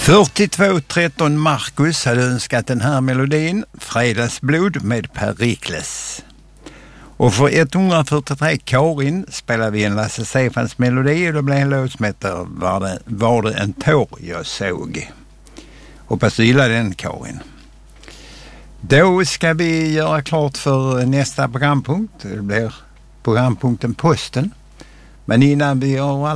4213 Marcus hade önskat den här melodin, Fredagsblod med Perikles. Och för 143 Karin spelar vi en Lasse Stefans melodi och det blev en låt som heter Var det en tår jag såg. Hoppas du gillar den, Karin. Då ska vi göra klart för nästa programpunkt. Det blir programpunkten Posten. Men innan vi gör